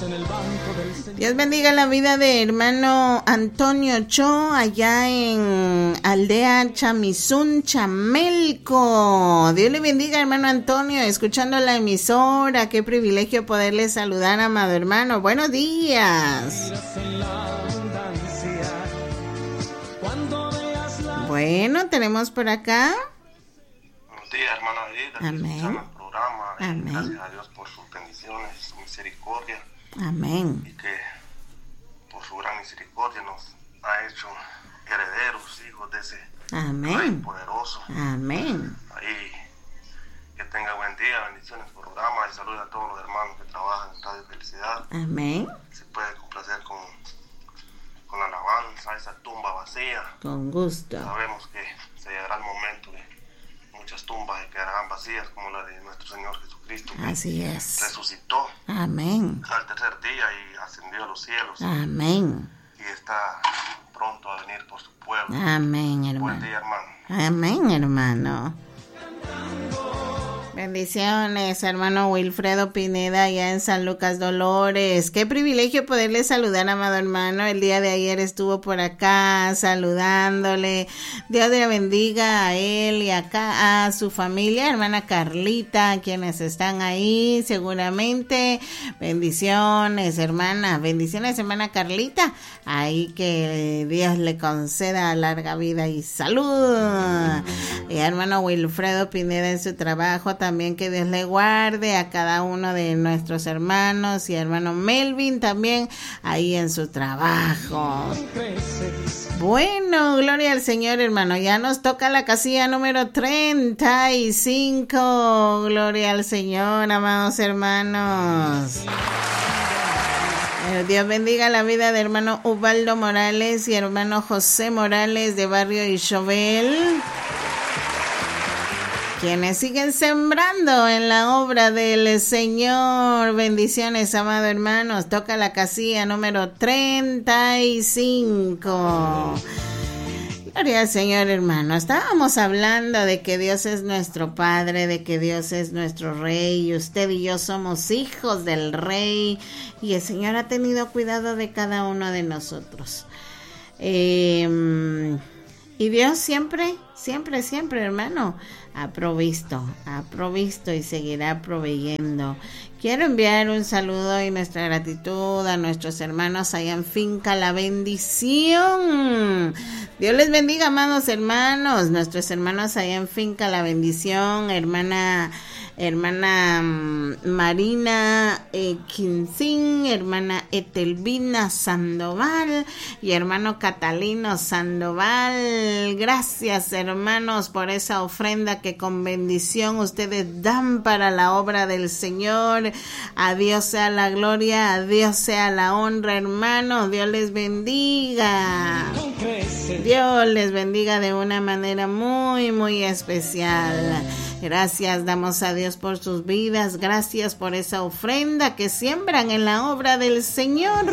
Dios bendiga la vida de hermano Antonio Cho allá en Aldea Chamizún, Chamelco. Dios le bendiga, hermano Antonio, escuchando la emisora. Qué privilegio poderle saludar, amado hermano. Buenos días. Bueno, tenemos por acá. Buenos días, hermana Edith. Amén. El programa. Amén. Gracias a Dios por sus bendiciones, su misericordia. Amén. Y que por su gran misericordia nos ha hecho herederos, hijos de ese Amén. Rey poderoso. Amén. Ahí, que tenga buen día, bendiciones por el programa y saludos a todos los hermanos que trabajan en Radio Felicidad. Amén. Se puede complacer con la alabanza, esa tumba vacía. Con gusto. Sabemos que se llegará el momento de muchas tumbas que quedarán vacías, como la de nuestro Señor Jesucristo. Así es. Resucitó Amén. al tercer día y ascendió a los cielos. Amén. Y está pronto a venir por su pueblo. Amén, hermano. Buen día, hermano. Amén, hermano. Bendiciones, hermano Wilfredo Pineda, allá en San Lucas Dolores. Qué privilegio poderle saludar, amado hermano. El día de ayer estuvo por acá saludándole. Dios le bendiga a él y acá a su familia, hermana Carlita, quienes están ahí seguramente. Bendiciones, hermana. Bendiciones, hermana Carlita. Ahí que Dios le conceda larga vida y salud. Y hermano Wilfredo Pineda en su trabajo, también que Dios le guarde a cada uno de nuestros hermanos, y hermano Melvin también ahí en su trabajo. Bueno, gloria al Señor, hermano. Ya nos toca la casilla número 35. Gloria al Señor, amados hermanos. Dios bendiga la vida de hermano Ubaldo Morales y hermano José Morales de Barrio Ixobel, quienes siguen sembrando en la obra del Señor. Bendiciones, amado hermanos. Toca la casilla número 35. Gloria al Señor, hermano. Estábamos hablando de que Dios es nuestro Padre, de que Dios es nuestro Rey, y usted y yo somos hijos del Rey, y el Señor ha tenido cuidado de cada uno de nosotros. Y Dios siempre, hermano, ha provisto y seguirá proveyendo. Quiero enviar un saludo y nuestra gratitud a nuestros hermanos allá en Finca La Bendición. Dios les bendiga, amados hermanos, nuestros hermanos allá en Finca La Bendición, hermana Marina Quincín, hermana Etelvina Sandoval y hermano Catalino Sandoval. Gracias, hermanos, por esa ofrenda que con bendición ustedes dan para la obra del Señor. A Dios sea la gloria, a Dios sea la honra, hermanos. Dios les bendiga. Dios les bendiga de una manera muy, muy especial. Gracias damos a Dios por sus vidas. Gracias por esa ofrenda que siembran en la obra del Señor.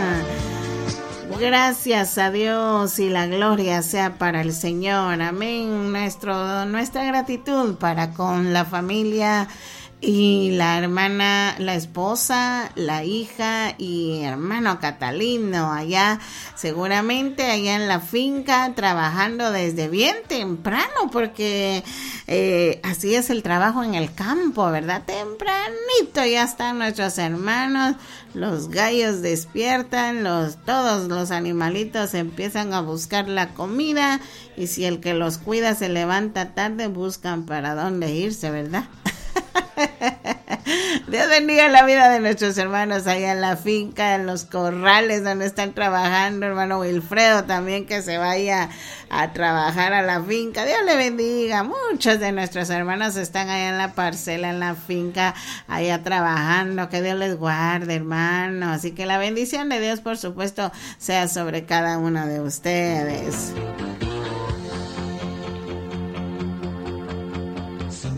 Gracias a Dios y la gloria sea para el Señor. Amén. Nuestra gratitud para con la familia y la hermana, la esposa, la hija y hermano Catalino allá, seguramente allá en la finca, trabajando desde bien temprano, porque así es el trabajo en el campo, ¿verdad? Tempranito ya están nuestros hermanos, los gallos despiertan, todos los animalitos empiezan a buscar la comida, y si el que los cuida se levanta tarde, buscan para dónde irse, ¿verdad? Dios bendiga la vida de nuestros hermanos allá en la finca, en los corrales donde están trabajando, hermano Wilfredo también, que se vaya a trabajar a la finca. Dios le bendiga. Muchos de nuestros hermanos están allá en la parcela, en la finca, allá trabajando. Que Dios les guarde, hermanos. Así que la bendición de Dios, por supuesto, sea sobre cada uno de ustedes.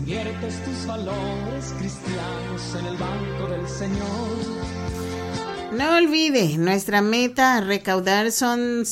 Inviertes tus valores cristianos en el banco del Señor. No olvide, nuestra meta a recaudar son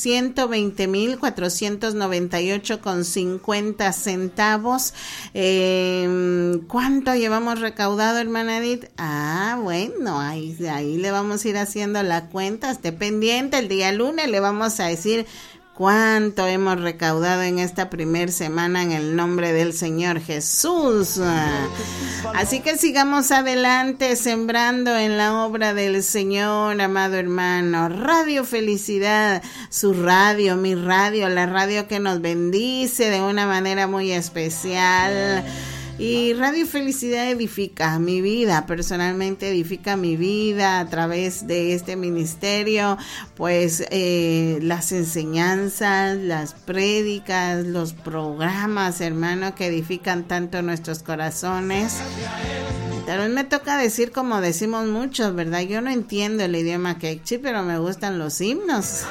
120,498,50 centavos. ¿Cuánto llevamos recaudado, hermana Edith? Bueno, ahí le vamos a ir haciendo la cuenta. Esté pendiente, el día lunes le vamos a decir cuánto hemos recaudado en esta primer semana en el nombre del Señor Jesús. Así que sigamos adelante sembrando en la obra del Señor, amado hermano. Radio Felicidad, su radio, mi radio, la radio que nos bendice de una manera muy especial. Y Radio Felicidad edifica mi vida, personalmente edifica mi vida a través de este ministerio, pues las enseñanzas, las prédicas, los programas, hermano, que edifican tanto nuestros corazones. Tal vez me toca decir como decimos muchos, ¿verdad? Yo no entiendo el idioma quechua, pero me gustan los himnos.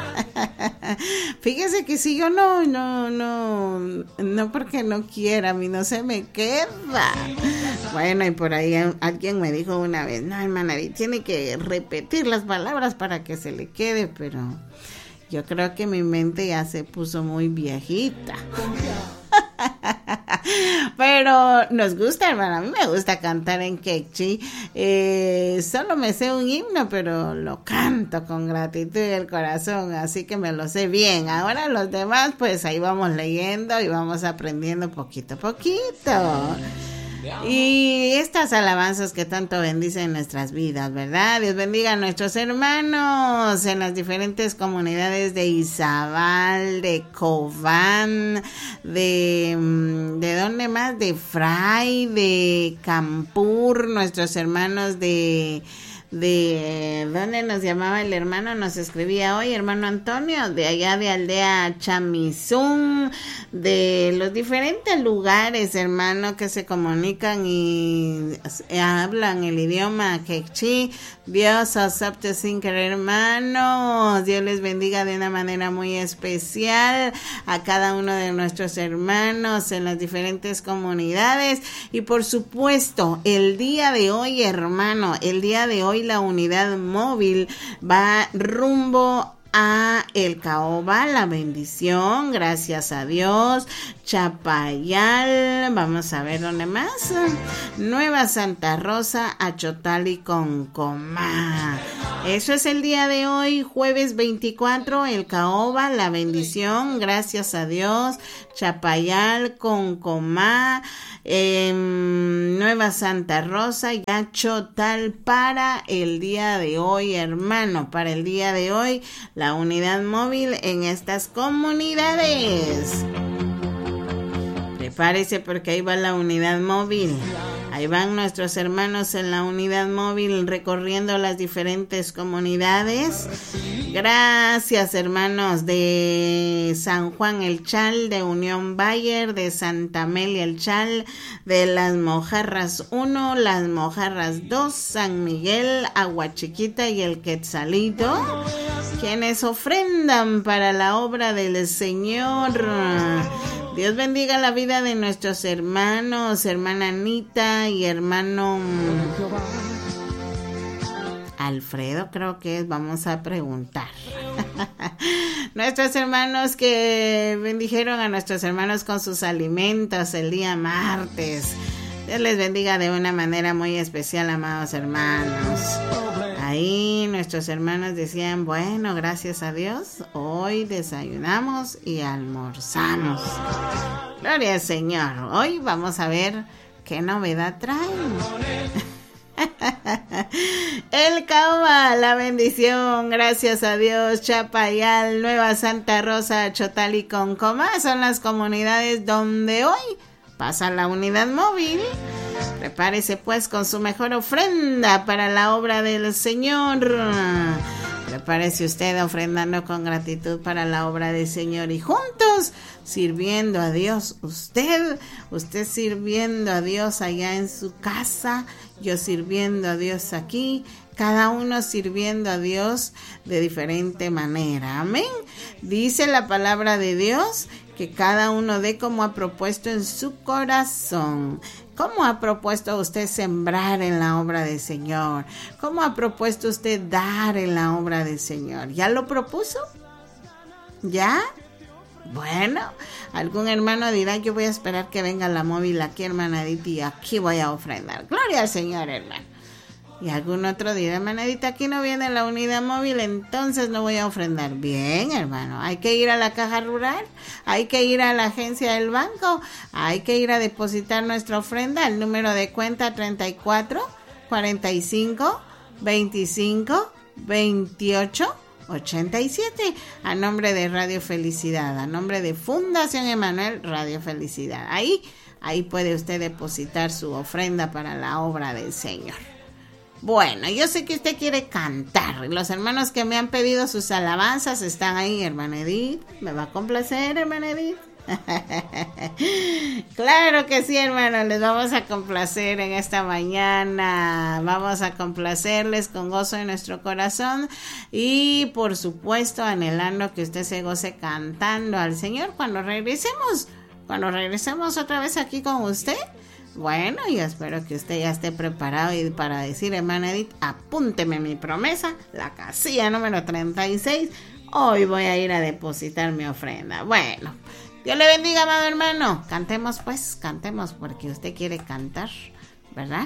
Fíjese que si yo no porque no quiera, a mí no se me queda. Bueno, y por ahí alguien me dijo una vez, no, hermana, tiene que repetir las palabras para que se le quede, pero yo creo que mi mente ya se puso muy viejita. Pero nos gusta, hermana, a mí me gusta cantar en quechua. Solo me sé un himno, pero lo canto con gratitud y el corazón, así que me lo sé bien. Ahora los demás, pues ahí vamos leyendo y vamos aprendiendo poquito a poquito. Y estas alabanzas que tanto bendicen nuestras vidas, ¿verdad? Dios bendiga a nuestros hermanos en las diferentes comunidades de Izabal, de Cobán, de ¿dónde más? De Fray, de Campur, nuestros hermanos de ¿dónde nos llamaba el hermano? Nos escribía hoy, hermano Antonio, de allá de Aldea Chamizún, de los diferentes lugares, hermano, que se comunican y hablan el idioma quechua. Dios acepte sin querer, hermanos. Dios les bendiga de una manera muy especial a cada uno de nuestros hermanos en las diferentes comunidades. Y por supuesto, el día de hoy, hermano, la unidad móvil va rumbo a El Caoba, la bendición, gracias a Dios. Chapayal, vamos a ver dónde más. Nueva Santa Rosa, Achotal y Concomá. Eso es el día de hoy, jueves 24, El Caoba, la bendición, gracias a Dios. Chapayal, Concomá, Nueva Santa Rosa y Achotal para el día de hoy, hermano, para el día de hoy, la unidad móvil en estas comunidades. Prepárese porque ahí va la unidad móvil. Ahí van nuestros hermanos en la unidad móvil recorriendo las diferentes comunidades. Gracias, hermanos de San Juan el Chal, de Unión Bayer, de Santa Amelia el Chal, de Las Mojarras 1, Las Mojarras 2, San Miguel, Agua Chiquita y el Quetzalito, quienes ofrendan para la obra del Señor. Dios bendiga la vida de nuestros hermanos, hermana Anita y hermano Alfredo, creo que es, vamos a preguntar. Nuestros hermanos que bendijeron a nuestros hermanos con sus alimentos el día martes. Dios les bendiga de una manera muy especial, amados hermanos. Ahí nuestros hermanos decían, bueno, gracias a Dios, hoy desayunamos y almorzamos. Gloria al Señor. Hoy vamos a ver qué novedad traen. El Caoba, la bendición, gracias a Dios. Chapayal, Nueva Santa Rosa, Achotal y Concomá son las comunidades donde hoy pasa la unidad móvil. Prepárese pues con su mejor ofrenda para la obra del Señor. Prepárese usted ofrendando con gratitud para la obra del Señor y juntos sirviendo a Dios. Usted sirviendo a Dios allá en su casa, yo sirviendo a Dios aquí, cada uno sirviendo a Dios de diferente manera. Amén. Dice la palabra de Dios que cada uno dé como ha propuesto en su corazón. ¿Cómo ha propuesto usted sembrar en la obra del Señor? ¿Cómo ha propuesto usted dar en la obra del Señor? ¿Ya lo propuso? ¿Ya? Bueno, algún hermano dirá, yo voy a esperar que venga la móvil aquí, hermana Edith, y aquí voy a ofrendar. Gloria al Señor, hermano. Y algún otro dirá, hermana Edith, aquí no viene la unidad móvil, entonces no voy a ofrendar. Bien, hermano, hay que ir a la caja rural, hay que ir a la agencia del banco, hay que ir a depositar nuestra ofrenda al número de cuenta 34 45 25 28 87, a nombre de Radio Felicidad, a nombre de Fundación Emanuel Radio Felicidad. Ahí puede usted depositar su ofrenda para la obra del Señor. Bueno, yo sé que usted quiere cantar. Los hermanos que me han pedido sus alabanzas están ahí, hermana Edith. ¿Me va a complacer, hermana Edith? Claro que sí, hermano, les vamos a complacer en esta mañana. Vamos a complacerles con gozo en nuestro corazón y por supuesto anhelando que usted se goce cantando al Señor cuando regresemos otra vez aquí con usted. Bueno, yo espero que usted ya esté preparado y para decir, hermana Edith, apúnteme mi promesa, la casilla número 36. Hoy voy a ir a depositar mi ofrenda. Bueno, Dios le bendiga, amado hermano. Cantemos porque usted quiere cantar, ¿verdad?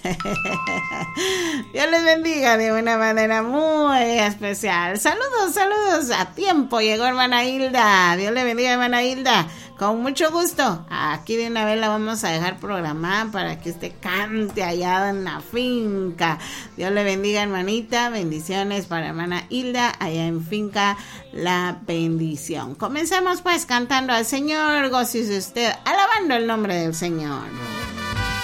Dios les bendiga de una manera muy especial. Saludos a tiempo. Llegó hermana Hilda. Dios le bendiga, hermana Hilda. Con mucho gusto. Aquí de una vez la vamos a dejar programada para que usted cante allá en la finca. Dios le bendiga, hermanita. Bendiciones para hermana Hilda allá en finca La Bendición. Comencemos pues cantando al Señor. Gócese usted alabando el nombre del Señor.